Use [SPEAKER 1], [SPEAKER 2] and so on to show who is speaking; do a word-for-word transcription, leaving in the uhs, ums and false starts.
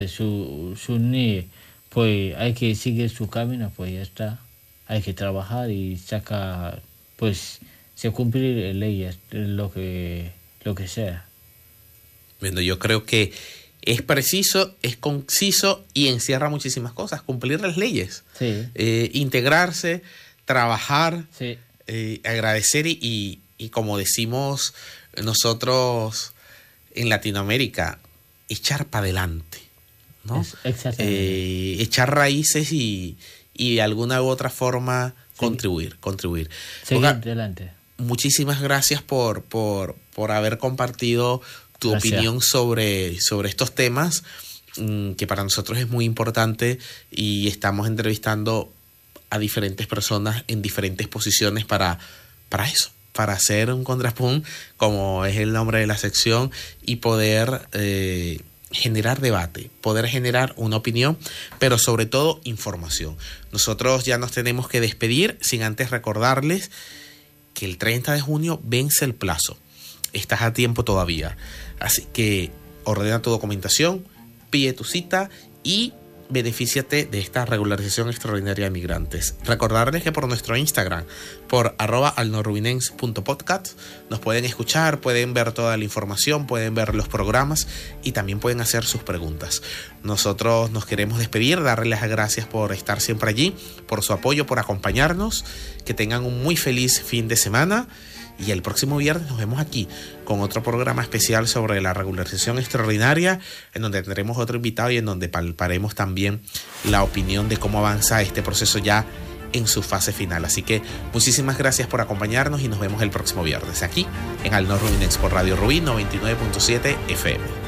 [SPEAKER 1] su, su ni, pues hay que seguir su camino, pues ya está. Hay que trabajar y sacar, pues, se cumplir leyes, lo que, lo que sea.
[SPEAKER 2] Bueno, yo creo que es preciso, es conciso y encierra muchísimas cosas. Cumplir las leyes,
[SPEAKER 1] Sí.
[SPEAKER 2] eh, integrarse, trabajar,
[SPEAKER 1] Sí.
[SPEAKER 2] eh, agradecer y, y, y como decimos nosotros en Latinoamérica, echar para adelante, ¿no?
[SPEAKER 1] Es exactamente.
[SPEAKER 2] Eh, echar raíces y, y de alguna u otra forma contribuir, contribuir.
[SPEAKER 1] Seguir
[SPEAKER 2] Oiga,
[SPEAKER 1] adelante.
[SPEAKER 2] muchísimas gracias por, por, por haber compartido tu
[SPEAKER 1] Gracias.
[SPEAKER 2] opinión sobre, sobre estos temas, mmm, que para nosotros es muy importante, y estamos entrevistando a diferentes personas en diferentes posiciones para, para eso, para hacer un contrapunto, como es el nombre de la sección, y poder eh, generar debate, poder generar una opinión, pero sobre todo información. Nosotros ya nos tenemos que despedir sin antes recordarles que el treinta de junio vence el plazo. Estás a tiempo todavía. Así que ordena tu documentación, pide tu cita y benefíciate de esta regularización extraordinaria de migrantes. Recordarles que por nuestro Instagram, por arroba alnorubinense punto podcast, nos pueden escuchar, pueden ver toda la información, pueden ver los programas y también pueden hacer sus preguntas. Nosotros nos queremos despedir, darles las gracias por estar siempre allí, por su apoyo, por acompañarnos. Que tengan un muy feliz fin de semana. Y el próximo viernes nos vemos aquí con otro programa especial sobre la regularización extraordinaria, en donde tendremos otro invitado y en donde palparemos también la opinión de cómo avanza este proceso ya en su fase final. Así que muchísimas gracias por acompañarnos y nos vemos el próximo viernes aquí en Al Nor Rubinense por Radio Rubí noventa y nueve punto siete F M.